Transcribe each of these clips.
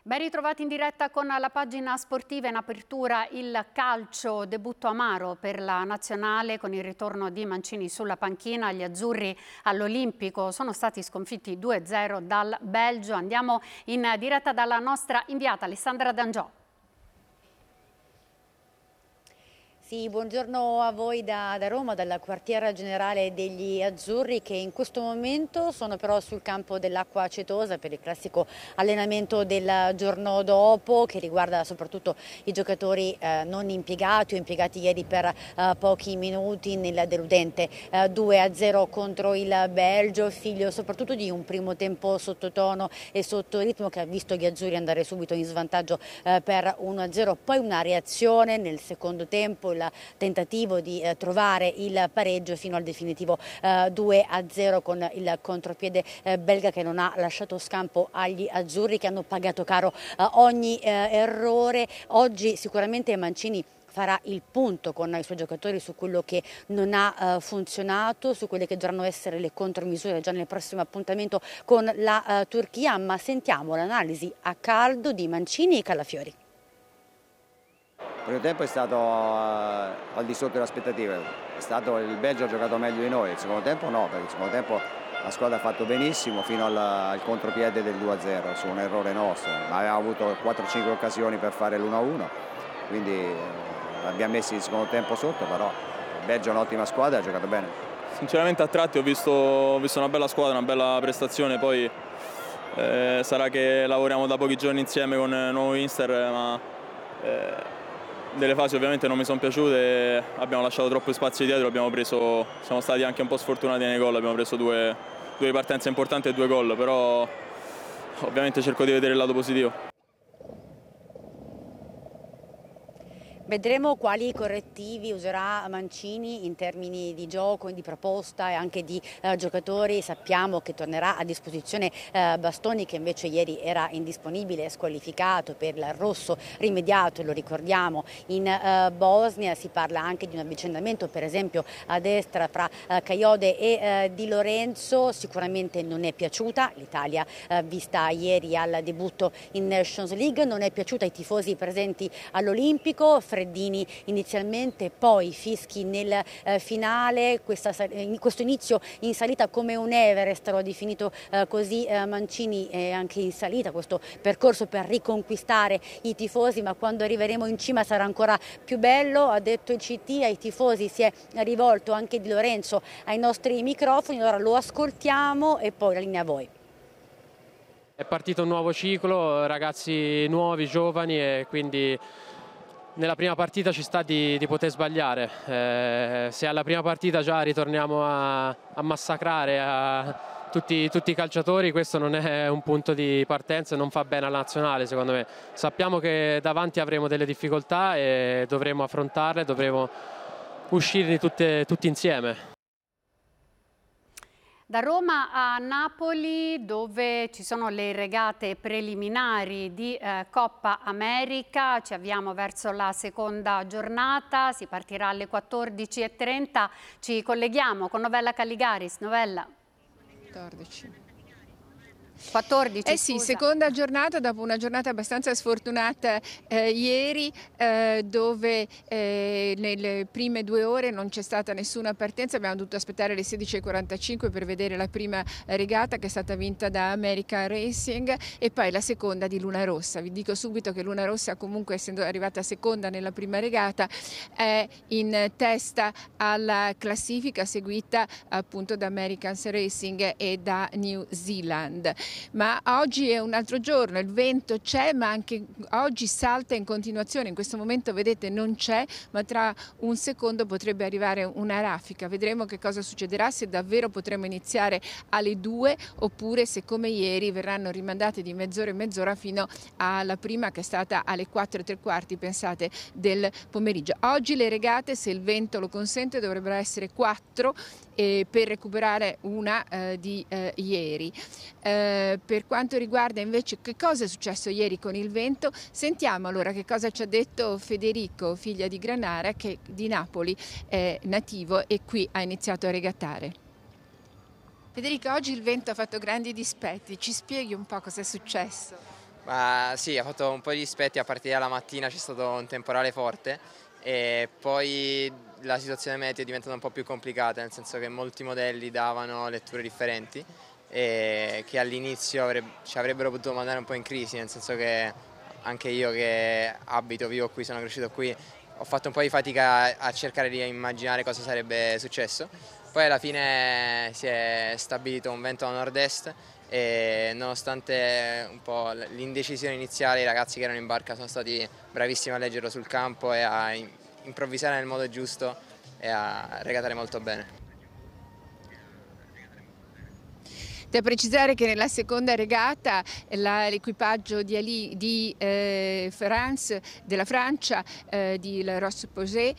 Ben ritrovati in diretta con la pagina sportiva. In apertura il calcio, debutto amaro per la nazionale con il ritorno di Mancini sulla panchina. Gli azzurri all'Olimpico sono stati sconfitti 2-0 dal Belgio. Andiamo in diretta dalla nostra inviata Alessandra D'Angiò. Sì, buongiorno a voi da Roma, dalla quartiera generale degli Azzurri, che in questo momento sono però sul campo dell'Acqua Acetosa per il classico allenamento del giorno dopo, che riguarda soprattutto i giocatori non impiegati o impiegati ieri per pochi minuti nel deludente 2-0 contro il Belgio, figlio soprattutto di un primo tempo sottotono e sotto ritmo che ha visto gli azzurri andare subito in svantaggio per 1-0, poi una reazione nel secondo tempo, il tentativo di trovare il pareggio fino al definitivo 2-0 con il contropiede belga che non ha lasciato scampo agli azzurri, che hanno pagato caro ogni errore. Oggi sicuramente Mancini farà il punto con i suoi giocatori su quello che non ha funzionato, su quelle che dovranno essere le contromisure già nel prossimo appuntamento con la Turchia, ma sentiamo l'analisi a caldo di Mancini e Calafiori. Il primo tempo è stato al di sotto delle aspettative, il Belgio ha giocato meglio di noi, il secondo tempo no, perché il secondo tempo la squadra ha fatto benissimo fino al contropiede del 2-0 su un errore nostro, ma avevamo avuto 4-5 occasioni per fare l'1-1, quindi abbiamo messo il secondo tempo sotto, però il Belgio è un'ottima squadra e ha giocato bene. Sinceramente a tratti ho visto una bella squadra, una bella prestazione, poi sarà che lavoriamo da pochi giorni insieme con nuovo Inster, ma delle fasi ovviamente non mi sono piaciute, abbiamo lasciato troppi spazi dietro, siamo stati anche un po' sfortunati nei gol, abbiamo preso due ripartenze importanti e 2 gol, però ovviamente cerco di vedere il lato positivo. Vedremo quali correttivi userà Mancini in termini di gioco, di proposta e anche di giocatori. Sappiamo che tornerà a disposizione Bastoni, che invece ieri era indisponibile, squalificato per il rosso rimediato, lo ricordiamo, in Bosnia. Si parla anche di un avvicendamento per esempio a destra fra Kayode e Di Lorenzo. Sicuramente non è piaciuta l'Italia vista ieri al debutto in Nations League, non è piaciuta ai tifosi presenti all'Olimpico. Freddini inizialmente, poi fischi nel finale, questo inizio in salita come un Everest, lo ha definito così Mancini, anche in salita, questo percorso per riconquistare i tifosi, ma quando arriveremo in cima sarà ancora più bello, ha detto il CT. Ai tifosi si è rivolto anche Di Lorenzo ai nostri microfoni, allora lo ascoltiamo e poi la linea a voi. È partito un nuovo ciclo, ragazzi nuovi, giovani, e quindi nella prima partita ci sta di poter sbagliare. Se alla prima partita già ritorniamo a massacrare tutti i calciatori, questo non è un punto di partenza e non fa bene alla nazionale, secondo me. Sappiamo che davanti avremo delle difficoltà e dovremo affrontarle, dovremo uscirne tutti insieme. Da Roma a Napoli, dove ci sono le regate preliminari di Coppa America, ci avviamo verso la seconda giornata, si partirà alle 14:30, ci colleghiamo con Novella Calligaris. Novella. 14, sì, scusa. seconda giornata dopo una giornata abbastanza sfortunata ieri, dove nelle prime 2 ore non c'è stata nessuna partenza, abbiamo dovuto aspettare le 16:45 per vedere la prima regata, che è stata vinta da American Racing, e poi la seconda di Luna Rossa. Vi dico subito che Luna Rossa, comunque essendo arrivata seconda nella prima regata, è in testa alla classifica, seguita appunto da American Racing e da New Zealand. Ma oggi è un altro giorno, il vento c'è, ma anche oggi salta in continuazione. In questo momento vedete non c'è, ma tra un secondo potrebbe arrivare una raffica. Vedremo che cosa succederà, se davvero potremo iniziare alle 2 oppure se come ieri verranno rimandate di mezz'ora in mezz'ora fino alla prima, che è stata alle 4:15, pensate, del pomeriggio. Oggi le regate, se il vento lo consente, dovrebbero essere 4 per recuperare una di ieri. Per quanto riguarda invece che cosa è successo ieri con il vento, sentiamo allora che cosa ci ha detto Federico, figlia di Granara, che di Napoli è nativo e qui ha iniziato a regattare. Federico, oggi il vento ha fatto grandi dispetti, ci spieghi un po' cosa è successo? Ma sì, ha fatto un po' di dispetti, a partire dalla mattina c'è stato un temporale forte e poi la situazione meteo è diventata un po' più complicata, nel senso che molti modelli davano letture differenti e che all'inizio ci avrebbero potuto mandare un po' in crisi, nel senso che anche io che vivo qui, sono cresciuto qui, ho fatto un po' di fatica a cercare di immaginare cosa sarebbe successo. Poi alla fine si è stabilito un vento a nord-est e nonostante un po' l'indecisione iniziale, i ragazzi che erano in barca sono stati bravissimi a leggerlo sul campo e a improvvisare nel modo giusto e a regatare molto bene. Da precisare che nella seconda regata l'equipaggio della Francia, di La Roche-Posay,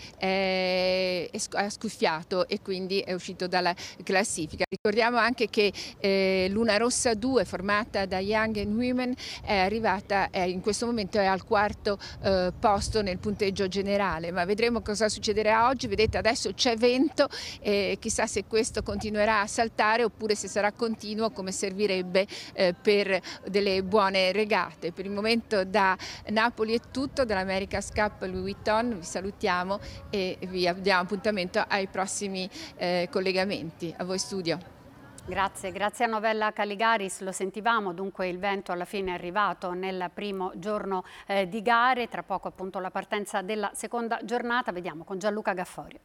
ha scuffiato e quindi è uscito dalla classifica. Ricordiamo anche che Luna Rossa 2, formata da Young and Women, è arrivata, in questo momento è al quarto posto nel punteggio generale, ma vedremo cosa succederà oggi. Vedete, adesso c'è vento, chissà se questo continuerà a saltare oppure se sarà continuo come servirebbe per delle buone regate. Per il momento da Napoli è tutto, dall'America's Cup Louis Vuitton vi salutiamo e vi diamo appuntamento ai prossimi collegamenti. A voi studio. Grazie a Novella Caligaris, lo sentivamo, dunque il vento alla fine è arrivato nel primo giorno di gare, tra poco appunto la partenza della seconda giornata, vediamo con Gianluca Gafforio.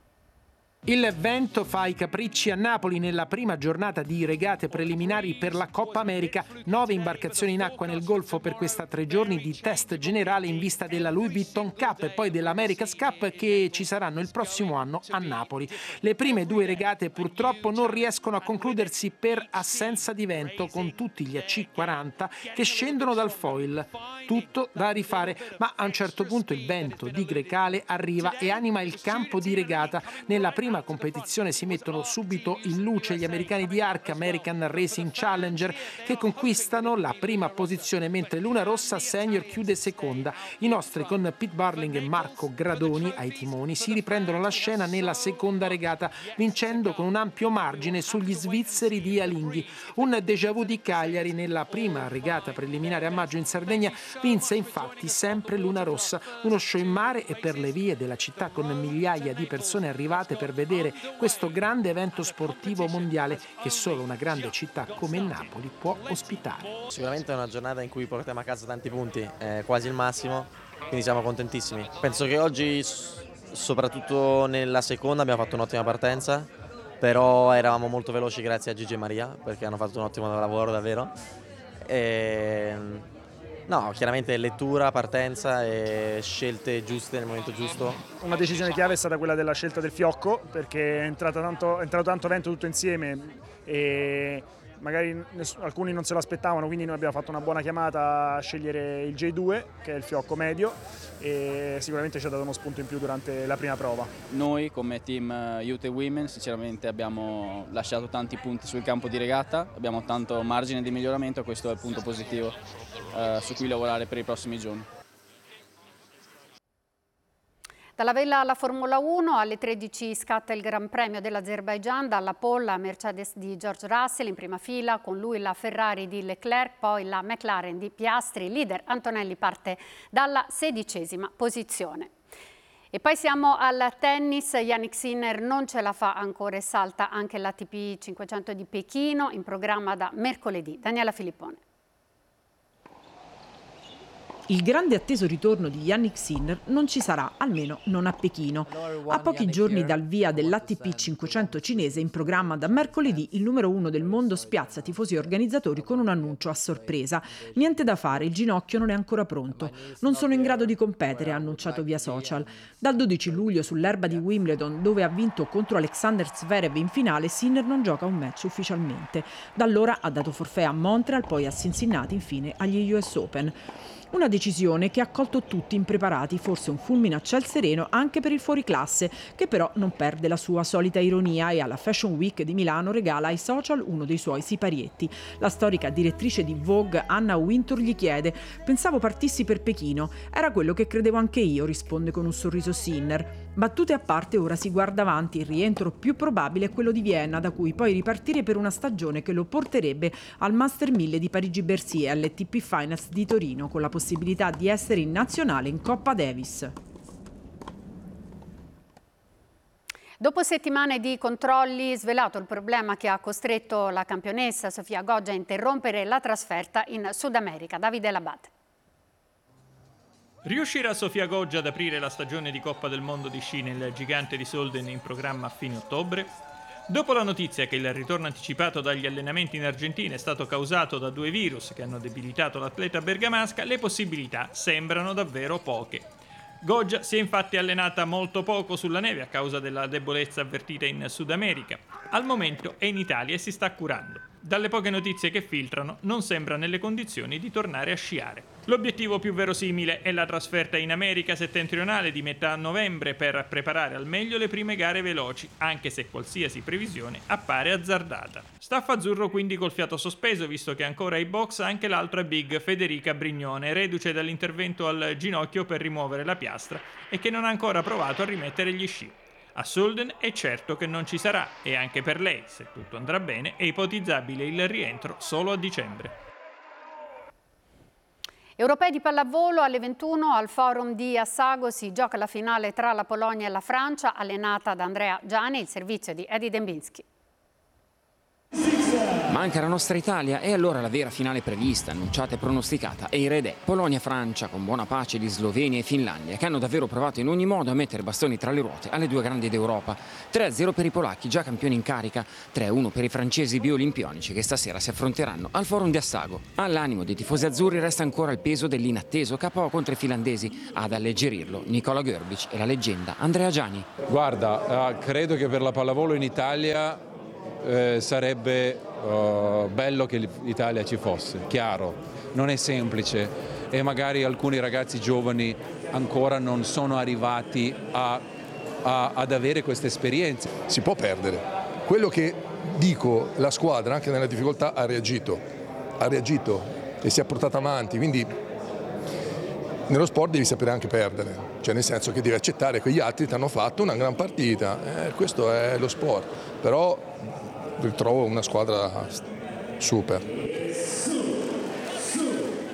Il vento fa i capricci a Napoli nella prima giornata di regate preliminari per la Coppa America. 9 imbarcazioni in acqua nel Golfo per questa 3 giorni di test generale in vista della Louis Vuitton Cup e poi dell'America's Cup che ci saranno il prossimo anno a Napoli. Le prime 2 regate purtroppo non riescono a concludersi per assenza di vento, con tutti gli AC40 che scendono dal foil. Tutto da rifare, ma a un certo punto il vento di Grecale arriva e anima il campo di regata. Nella prima competizione si mettono subito in luce gli americani di ARC, American Racing Challenger, che conquistano la prima posizione mentre Luna Rossa Senior chiude seconda. I nostri, con Pete Burling e Marco Gradoni ai timoni, si riprendono la scena nella seconda regata, vincendo con un ampio margine sugli svizzeri di Alinghi. Un déjà vu di Cagliari: nella prima regata preliminare a maggio in Sardegna vinse infatti sempre Luna Rossa, uno show in mare e per le vie della città con migliaia di persone arrivate per vedere questo grande evento sportivo mondiale che solo una grande città come Napoli può ospitare. Sicuramente è una giornata in cui portiamo a casa tanti punti, quasi il massimo, quindi siamo contentissimi. Penso che oggi, soprattutto nella seconda, abbiamo fatto un'ottima partenza, però eravamo molto veloci grazie a Gigi e Maria, perché hanno fatto un ottimo lavoro davvero. No, chiaramente lettura, partenza e scelte giuste nel momento giusto. Una decisione chiave è stata quella della scelta del fiocco, perché è entrato tanto vento tutto insieme e magari alcuni non se lo aspettavano, quindi noi abbiamo fatto una buona chiamata a scegliere il J2, che è il fiocco medio, e sicuramente ci ha dato uno spunto in più durante la prima prova. Noi come team Youth e Women sinceramente abbiamo lasciato tanti punti sul campo di regata, abbiamo tanto margine di miglioramento e questo è il punto positivo su cui lavorare per i prossimi giorni. Dalla vela alla Formula 1, alle 13 scatta il Gran Premio dell'Azerbaigian, dalla pole la Mercedes di George Russell in prima fila, con lui la Ferrari di Leclerc, poi la McLaren di Piastri. Il leader Antonelli parte dalla 16ª posizione. E poi siamo al tennis, Jannik Sinner non ce la fa ancora e salta anche l'ATP 500 di Pechino, in programma da mercoledì. Daniela Filippone. Il grande atteso ritorno di Jannik Sinner non ci sarà, almeno non a Pechino. A pochi giorni dal via dell'ATP 500 cinese, in programma da mercoledì, il numero 1 del mondo spiazza tifosi e organizzatori con un annuncio a sorpresa. Niente da fare, il ginocchio non è ancora pronto. Non sono in grado di competere, ha annunciato via social. Dal 12 luglio sull'erba di Wimbledon, dove ha vinto contro Alexander Zverev in finale, Sinner non gioca un match ufficialmente. Da allora ha dato forfait a Montreal, poi a Cincinnati, infine agli US Open. Una decisione che ha colto tutti impreparati, forse un fulmine a ciel sereno anche per il fuoriclasse, che però non perde la sua solita ironia e alla Fashion Week di Milano regala ai social uno dei suoi siparietti. La storica direttrice di Vogue, Anna Wintour, gli chiede: «Pensavo partissi per Pechino, era quello che credevo anche io», risponde con un sorriso Sinner. Battute a parte, ora si guarda avanti. Il rientro più probabile è quello di Vienna, da cui poi ripartire per una stagione che lo porterebbe al Master 1000 di Parigi-Bercy e all'ATP Finals di Torino, con la possibilità di essere in nazionale in Coppa Davis. Dopo settimane di controlli, svelato il problema che ha costretto la campionessa Sofia Goggia a interrompere la trasferta in Sud America. Davide Labate. Riuscirà Sofia Goggia ad aprire la stagione di Coppa del Mondo di sci nel gigante di Sölden in programma a fine ottobre? Dopo la notizia che il ritorno anticipato dagli allenamenti in Argentina è stato causato da 2 virus che hanno debilitato l'atleta bergamasca, le possibilità sembrano davvero poche. Goggia si è infatti allenata molto poco sulla neve a causa della debolezza avvertita in Sud America. Al momento è in Italia e si sta curando. Dalle poche notizie che filtrano non sembra nelle condizioni di tornare a sciare. L'obiettivo più verosimile è la trasferta in America settentrionale di metà novembre per preparare al meglio le prime gare veloci, anche se qualsiasi previsione appare azzardata. Staff azzurro quindi col fiato sospeso, visto che ancora ai box anche l'altra big Federica Brignone, reduce dall'intervento al ginocchio per rimuovere la piastra e che non ha ancora provato a rimettere gli sci. A Sölden è certo che non ci sarà e anche per lei, se tutto andrà bene, è ipotizzabile il rientro solo a dicembre. Europei di pallavolo alle 21 al forum di Assago si gioca la finale tra la Polonia e la Francia, allenata da Andrea Giani, il servizio di Eddie Dembinski. Manca la nostra Italia e allora la vera finale prevista, annunciata e pronosticata è il Re Dè. Polonia-Francia con buona pace di Slovenia e Finlandia che hanno davvero provato in ogni modo a mettere bastoni tra le ruote alle 2 grandi d'Europa. 3-0 per i polacchi, già campioni in carica, 3-1 per i francesi biolimpionici che stasera si affronteranno al forum di Assago. All'animo dei tifosi azzurri resta ancora il peso dell'inatteso KO contro i finlandesi. Ad alleggerirlo Nikola Grbić e la leggenda Andrea Giani. Guarda, credo che per la pallavolo in Italia sarebbe bello che l'Italia ci fosse, chiaro, non è semplice e magari alcuni ragazzi giovani ancora non sono arrivati ad avere queste esperienze. Si può perdere, quello che dico, la squadra anche nella difficoltà ha reagito e si è portata avanti, quindi nello sport devi sapere anche perdere, cioè nel senso che devi accettare che gli altri ti hanno fatto una gran partita, questo è lo sport, però trovo una squadra super.